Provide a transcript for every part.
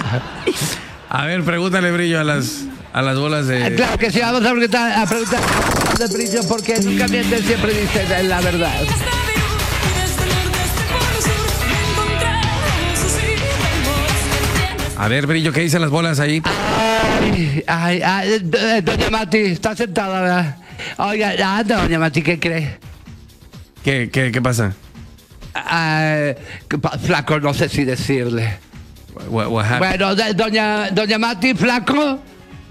A ver, pregúntale, Brillo, a las bolas de... Claro que sí, vamos a preguntar de Brillo, porque nunca miente, siempre dice la verdad. A ver, Brillo, ¿qué dicen las bolas ahí? Doña Mati, está sentada, ¿verdad? Oiga, doña Mati, ¿qué cree? ¿Qué pasa? Flaco, no sé si decirle. What happened? Bueno, doña Mati, flaco,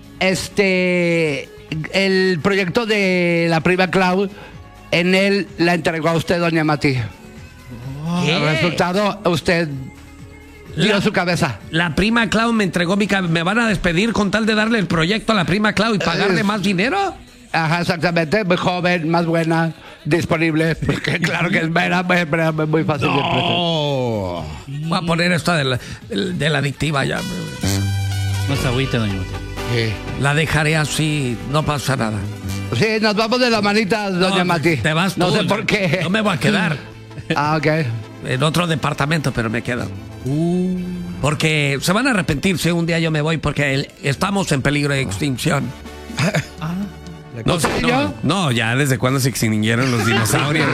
el proyecto de la prima Clau, en él la entregó a usted, doña Mati. El resultado, usted dio su cabeza. La prima Clau me entregó mi cabeza. ¿Me van a despedir con tal de darle el proyecto a la prima Clau y pagarle más dinero? Ajá, exactamente. Muy joven, más buena, disponible. Porque claro que es muy fácil. No. Voy a poner esta de la adictiva ya. No se agüite, doña Mati. Sí. La dejaré así, no pasa nada. Sí, nos vamos de la manita, doña Mati. Te vas tú. No sé por qué. No me voy a quedar. Ok. En otro departamento, pero me quedo. Porque se van a arrepentir si un día yo me voy, porque estamos en peligro de extinción. No, ya desde cuando se extinguieron los dinosaurios.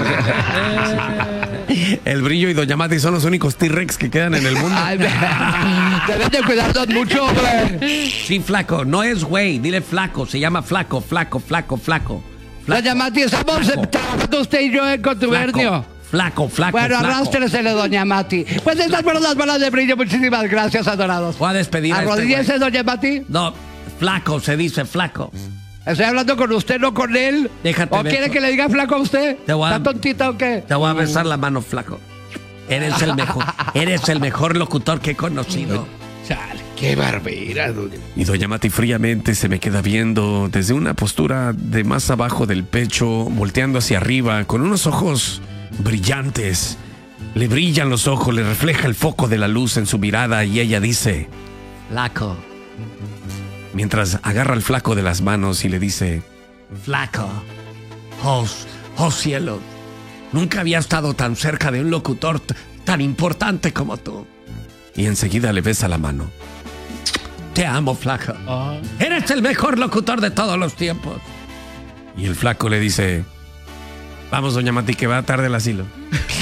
El Brillo y Doña Mati son los únicos T-Rex que quedan en el mundo. Deben de cuidarnos mucho, güey. Sí, flaco, no es güey, dile flaco, se llama flaco. Doña Mati, estamos trabajando usted y yo en contubernio. Flaco. Bueno, arrástresele, doña Mati. Pues estas fueron las bolas de Brillo. Muchísimas gracias, adorados. Voy a despedir a Arrodíllese, doña Mati. No, flaco, se dice flaco. Estoy hablando con usted, no con él. Déjate ¿O quiere que le diga flaco a usted? ¿Está tontita o qué? Te voy a besar la mano, flaco. Eres el mejor. Eres el mejor locutor que he conocido. Chale, qué barbera, doña. Y Doña Mati fríamente se me queda viendo desde una postura de más abajo del pecho, volteando hacia arriba, con unos ojos brillantes. Le brillan los ojos, le refleja el foco de la luz en su mirada y ella dice: flaco. Mientras agarra al flaco de las manos y le dice: flaco, oh cielo, nunca había estado tan cerca de un locutor tan importante como tú. Y enseguida le besa la mano. Te amo, flaco. Eres el mejor locutor de todos los tiempos. Y el flaco le dice: vamos, doña Mati, que va tarde el asilo.